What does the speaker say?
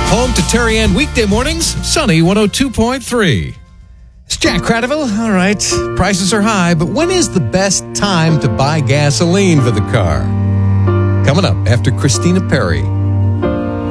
Home to Terry Ann weekday mornings, Sunny 102.3. It's Jack Cradaville. All right, prices are high, but when is the best time to buy gasoline for the car? Coming up after Christina Perry.